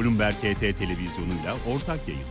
Bloomberg HT televizyonuyla ortak yayın.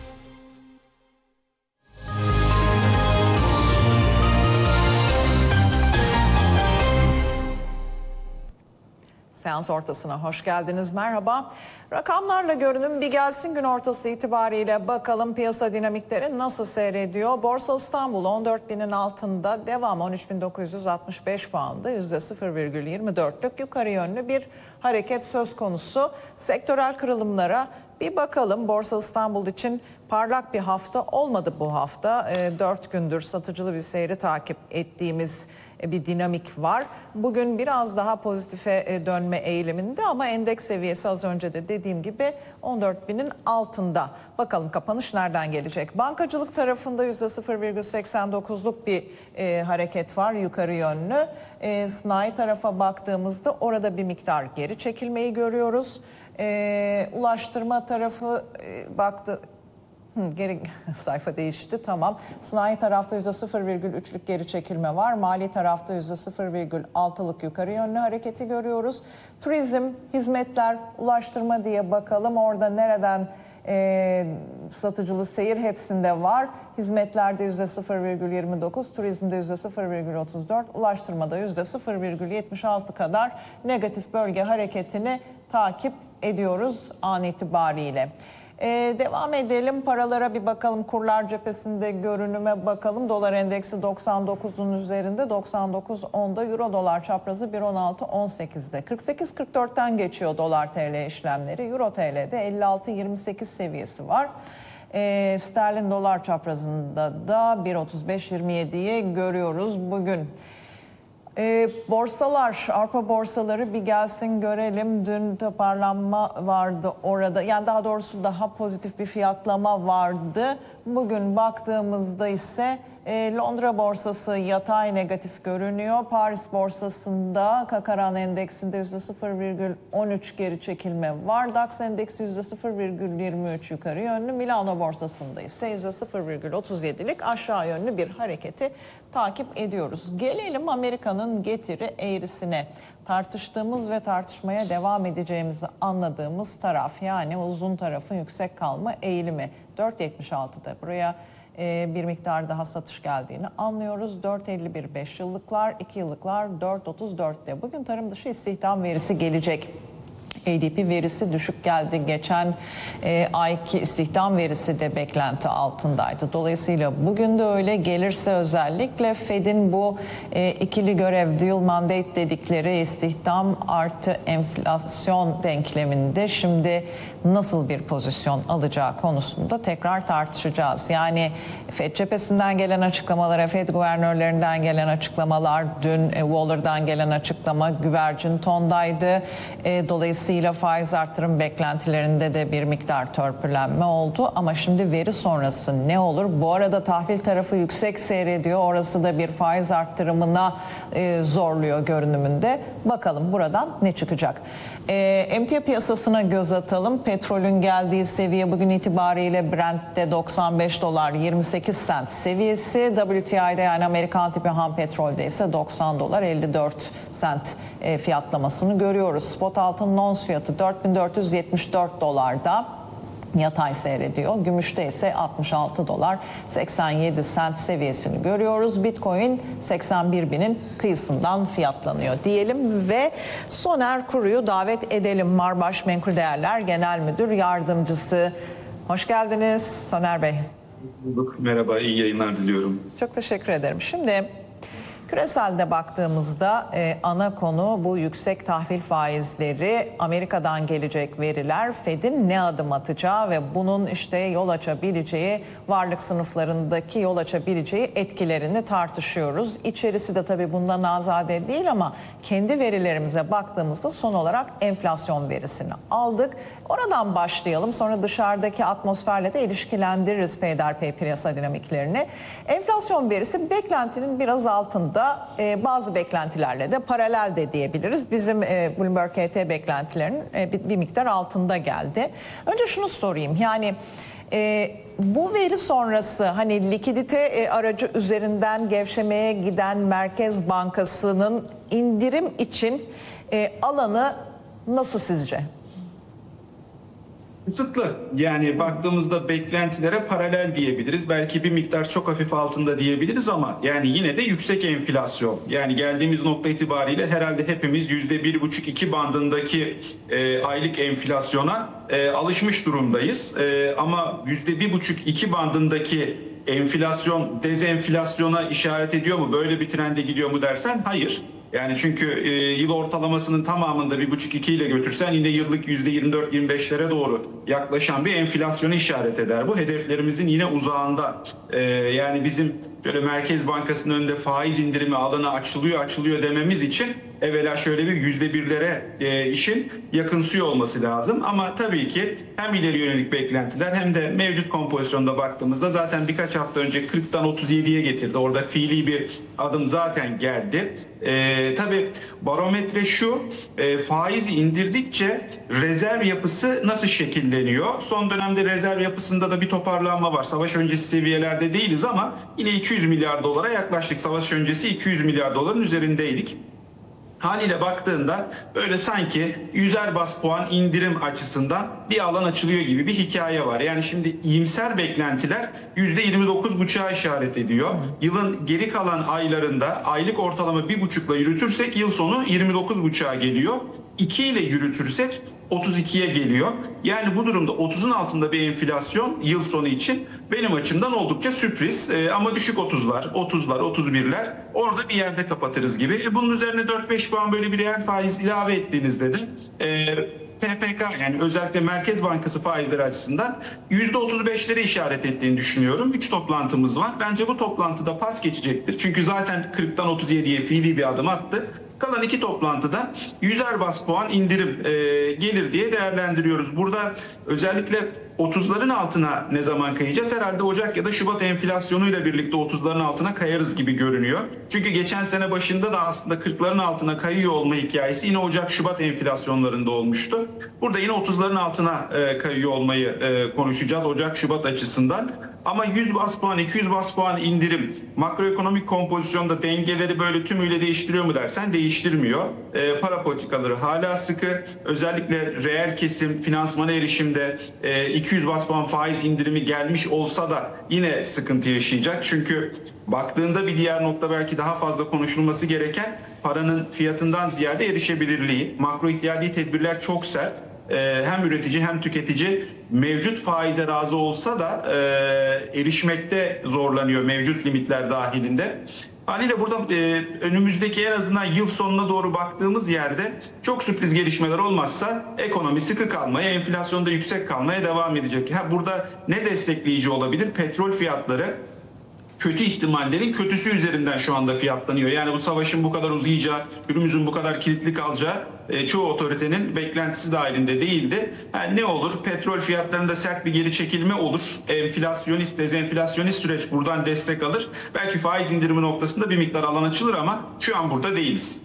Seans ortasına hoş geldiniz. Merhaba. Rakamlarla görünüm bir gelsin, gün ortası itibariyle bakalım piyasa dinamikleri nasıl seyrediyor. Borsa İstanbul 14.000'in altında, devam 13.965 puanda, %0,24'lük yukarı yönlü bir hareket söz konusu. Sektörel kırılımlara bir bakalım. Borsa İstanbul için parlak bir hafta olmadı bu hafta. 4 gündür satıcılı bir seyri takip ettiğimiz bir dinamik var. Bugün biraz daha pozitife dönme eğiliminde ama endeks seviyesi az önce de dediğim gibi 14.000'in altında. Bakalım kapanış nereden gelecek? Bankacılık tarafında %0,89'luk bir hareket var yukarı yönlü. Sanayi tarafa baktığımızda orada bir miktar geri çekilmeyi görüyoruz. Ulaştırma tarafı baktı. Geri sayfa değişti, tamam. Sanayi tarafta %0,3'lük geri çekilme var. Mali tarafta %0,6'lık yukarı yönlü hareketi görüyoruz. Turizm, hizmetler, ulaştırma diye bakalım. Orada nereden satıcılı seyir hepsinde var. Hizmetlerde %0,29, turizmde %0,34, ulaştırmada %0,76 kadar negatif bölge hareketini takip ediyoruz an itibariyle. Devam edelim. Paralara bir bakalım. Kurlar cephesinde görünüme bakalım. Dolar endeksi 99'un üzerinde, 99.10'da. Euro dolar çaprazı 1.16.18'de. 48.44'ten geçiyor dolar TL işlemleri. Euro TL'de 56.28 seviyesi var. Sterlin dolar çaprazında da 1.35.27'yi görüyoruz bugün. Borsalar, Avrupa borsaları bir gelsin görelim. Dün toparlanma vardı orada. Yani daha doğrusu daha pozitif bir fiyatlama vardı. Bugün baktığımızda ise Londra borsası yatay negatif görünüyor. Paris borsasında Kakaran endeksinde %0,13 geri çekilme var. DAX endeksi %0,23 yukarı yönlü. Milano borsasında ise %0,37'lik aşağı yönlü bir hareketi takip ediyoruz. Gelelim Amerika'nın getiri eğrisine. Tartıştığımız ve tartışmaya devam edeceğimizi anladığımız taraf, yani uzun tarafın yüksek kalma eğilimi 4.76'da buraya bir miktar daha satış geldiğini anlıyoruz. 4.51 5 yıllıklar, 2 yıllıklar 4.34'te. Bugün tarım dışı istihdam verisi gelecek. ADP verisi düşük geldi. Geçen ayki istihdam verisi de beklenti altındaydı. Dolayısıyla bugün de öyle gelirse, özellikle Fed'in bu ikili görev, dual mandate dedikleri istihdam artı enflasyon denkleminde şimdi nasıl bir pozisyon alacağı konusunda tekrar tartışacağız. Yani Fed cephesinden gelen açıklamalara, Fed guvernörlerinden gelen açıklamalar, dün Waller'dan gelen açıklama güvercin tondaydı. Dolayısıyla faiz artırım beklentilerinde de bir miktar törpülenme oldu. Ama şimdi veri sonrası ne olur? Bu arada tahvil tarafı yüksek seyrediyor. Orası da bir faiz artırımına zorluyor görünümünde. Bakalım buradan ne çıkacak? Emtia piyasasına göz atalım. Petrolün geldiği seviye bugün itibariyle Brent'te 95 dolar 28 sent seviyesi. WTI'de, yani Amerikan tipi ham petrolde ise 90 dolar 54 sent fiyatlamasını görüyoruz. Spot altın ons fiyatı 4474 dolarda. Yatay seyrediyor. Gümüşte ise 66 dolar 87 sent seviyesini görüyoruz. Bitcoin 81 binin kıyısından fiyatlanıyor diyelim ve Soner Kuru'yu davet edelim. Marbaş Menkul Değerler Genel Müdür Yardımcısı. Hoş geldiniz Soner Bey. Merhaba, iyi yayınlar diliyorum. Çok teşekkür ederim. Şimdi küreselde baktığımızda ana konu bu yüksek tahvil faizleri, Amerika'dan gelecek veriler, Fed'in ne adım atacağı ve bunun işte yol açabileceği, varlık sınıflarındaki yol açabileceği etkilerini tartışıyoruz. İçerisi de tabii bundan azade değil ama kendi verilerimize baktığımızda son olarak enflasyon verisini aldık. Oradan başlayalım, sonra dışarıdaki atmosferle de ilişkilendiririz peyderpey piyasa dinamiklerini. Enflasyon verisi beklentinin biraz altında. Bazı beklentilerle de paralel de diyebiliriz. Bizim Bloomberg HT beklentilerinin bir miktar altında geldi. Önce şunu sorayım, yani bu veri sonrası hani likidite aracı üzerinden gevşemeye giden Merkez Bankası'nın indirim için alanı nasıl sizce? Kısıtlı. Yani baktığımızda beklentilere paralel diyebiliriz. Belki bir miktar çok hafif altında diyebiliriz ama yani yine de yüksek enflasyon. Yani geldiğimiz nokta itibariyle herhalde hepimiz %1,5-2 bandındaki aylık enflasyona alışmış durumdayız. Ama %1,5-2 bandındaki enflasyon dezenflasyona işaret ediyor mu? Böyle bir trende gidiyor mu dersen hayır. Yani çünkü yıl ortalamasının tamamında 1,5-2 ile götürsen yine yıllık %24-25'lere doğru yaklaşan bir enflasyonu işaret eder. Bu hedeflerimizin yine uzağında. Yani bizim şöyle Merkez Bankası'nın önünde faiz indirimi alanı açılıyor dememiz için evvela şöyle bir %1'lere işin yakınsıyor olması lazım. Ama tabii ki hem ileri yönelik beklentiler hem de mevcut kompozisyonda baktığımızda zaten birkaç hafta önce 40'tan 37'ye getirdi. Orada fiili bir adım zaten geldi. Tabii barometre şu, faizi indirdikçe rezerv yapısı nasıl şekilleniyor? Son dönemde rezerv yapısında da bir toparlanma var. Savaş öncesi seviyelerde değiliz ama yine 200 milyar dolara yaklaştık. Savaş öncesi 200 milyar doların üzerindeydik. Haliyle baktığında böyle sanki 100'er bas puan indirim açısından bir alan açılıyor gibi bir hikaye var. Yani şimdi iyimser beklentiler %29,5'a işaret ediyor. Yılın geri kalan aylarında aylık ortalama 1,5'la yürütürsek yıl sonu 29,5'a geliyor. 2 ile yürütürsek 32'ye geliyor. Yani bu durumda 30'un altında bir enflasyon yıl sonu için benim açımdan oldukça sürpriz. Ama düşük 30'lar, 31'ler orada bir yerde kapatırız gibi. Bunun üzerine 4-5 puan böyle bir reel faiz ilave ettiğinizde de PPK yani özellikle Merkez Bankası faizleri açısından %35'leri işaret ettiğini düşünüyorum. 3 toplantımız var. Bence bu toplantıda pas geçecektir. Çünkü zaten 40'tan 37'ye fiili bir adım attı. Kalan 2 toplantıda 100'er bas puan indirim gelir diye değerlendiriyoruz. Burada özellikle 30'ların altına ne zaman kayacağız? Herhalde Ocak ya da Şubat enflasyonuyla birlikte 30'ların altına kayarız gibi görünüyor. Çünkü geçen sene başında da aslında 40'ların altına kayıyor olma hikayesi yine Ocak-Şubat enflasyonlarında olmuştu. Burada yine 30'ların altına kayıyor olmayı konuşacağız Ocak-Şubat açısından. Ama 100 bas puan, 200 bas puan indirim makroekonomik kompozisyonda dengeleri böyle tümüyle değiştiriyor mu dersen değiştirmiyor. Para politikaları hala sıkı. Özellikle reel kesim finansmana erişimde 200 bas puan faiz indirimi gelmiş olsa da yine sıkıntı yaşayacak. Çünkü baktığında bir diğer nokta belki daha fazla konuşulması gereken paranın fiyatından ziyade erişebilirliği. Makro ihtiyadi tedbirler çok sert. Hem üretici hem tüketici mevcut faize razı olsa da erişmekte zorlanıyor mevcut limitler dahilinde. Haliyle burada önümüzdeki en azından yıl sonuna doğru baktığımız yerde çok sürpriz gelişmeler olmazsa ekonomi sıkı kalmaya, enflasyonda yüksek kalmaya devam edecek. Burada ne destekleyici olabilir? Petrol fiyatları kötü ihtimallerin kötüsü üzerinden şu anda fiyatlanıyor. Yani bu savaşın bu kadar uzayacağı, ürümüzün bu kadar kilitli kalacağı çoğu otoritenin beklentisi dahilinde değildi. Yani ne olur? Petrol fiyatlarında sert bir geri çekilme olur. Enflasyonist, dezenflasyonist süreç buradan destek alır. Belki faiz indirimi noktasında bir miktar alan açılır ama şu an burada değiliz.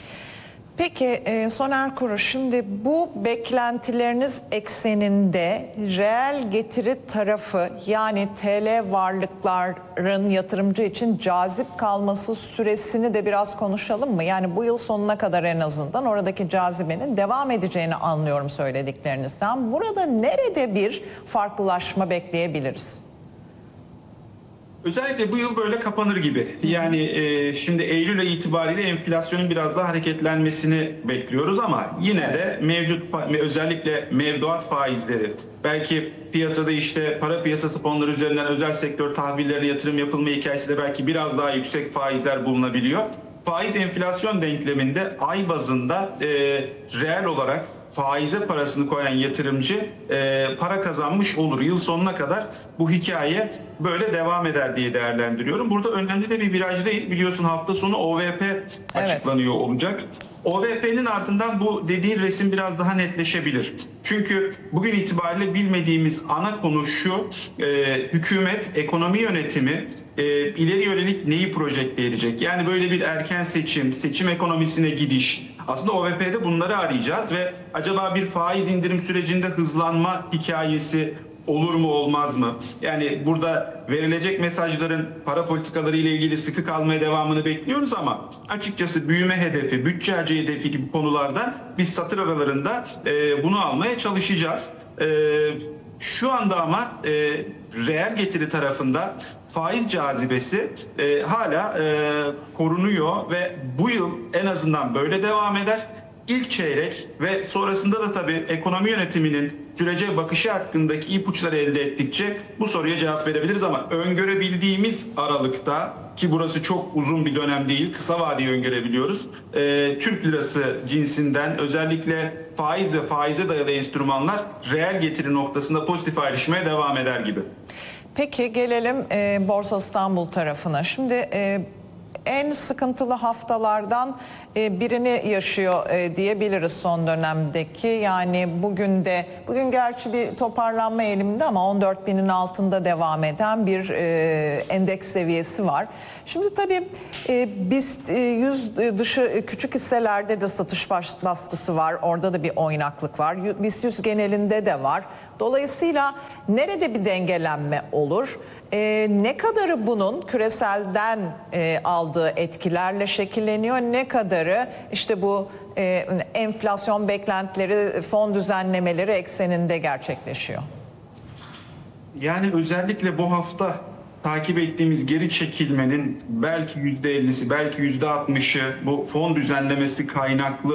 Peki Soner Kuru, şimdi bu beklentileriniz ekseninde reel getiri tarafı yani TL varlıkların yatırımcı için cazip kalması süresini de biraz konuşalım mı? Yani bu yıl sonuna kadar en azından oradaki cazibenin devam edeceğini anlıyorum söylediklerinizden. Burada nerede bir farklılaşma bekleyebiliriz? Özellikle bu yıl böyle kapanır gibi. Yani şimdi Eylül ayı itibariyle enflasyonun biraz daha hareketlenmesini bekliyoruz ama yine de mevcut özellikle mevduat faizleri belki piyasada işte para piyasası fonları üzerinden özel sektör tahvillerine yatırım yapılma hikayesi de belki biraz daha yüksek faizler bulunabiliyor. Faiz enflasyon denkleminde ay bazında reel olarak faize parasını koyan yatırımcı para kazanmış olur. Yıl sonuna kadar bu hikaye böyle devam eder diye değerlendiriyorum. Burada önemli de bir virajdayız. Biliyorsun hafta sonu OVP açıklanıyor olacak. OVP'nin ardından bu dediğin resim biraz daha netleşebilir. Çünkü bugün itibariyle bilmediğimiz ana konu şu, hükümet, ekonomi yönetimi ileri yönelik neyi projekte edecek? Yani böyle bir erken seçim ekonomisine gidiş. Aslında OVP'de bunları arayacağız ve acaba bir faiz indirim sürecinde hızlanma hikayesi olur mu olmaz mı? Yani burada verilecek mesajların para politikaları ile ilgili sıkı kalmaya devamını bekliyoruz ama açıkçası büyüme hedefi, bütçe hacı hedefi gibi konularda biz satır aralarında bunu almaya çalışacağız. Şu anda ama reel getiri tarafında faiz cazibesi hala korunuyor ve bu yıl en azından böyle devam eder. İlk çeyrek ve sonrasında da tabii ekonomi yönetiminin sürece bakışı hakkındaki ipuçları elde ettikçe bu soruya cevap verebiliriz ama öngörebildiğimiz aralıkta, ki burası çok uzun bir dönem değil, kısa vadeyi öngörebiliyoruz. Türk lirası cinsinden özellikle faiz ve faize dayalı enstrümanlar reel getiri noktasında pozitif ayrışmaya devam eder gibi. Peki gelelim Borsa İstanbul tarafına. Şimdi en sıkıntılı haftalardan birini yaşıyor diyebiliriz son dönemdeki. Yani bugün gerçi bir toparlanma eğiliminde ama 14.000'in altında devam eden bir endeks seviyesi var. Şimdi tabii BIST 100 dışı küçük hisselerde de satış baskısı var. Orada da bir oynaklık var. BIST 100 genelinde de var. Dolayısıyla nerede bir dengelenme olur? Ne kadarı bunun küreselden aldığı etkilerle şekilleniyor, ne kadarı işte bu enflasyon beklentileri, fon düzenlemeleri ekseninde gerçekleşiyor? Yani özellikle bu hafta takip ettiğimiz geri çekilmenin belki %50'si, belki %60'ı bu fon düzenlemesi kaynaklı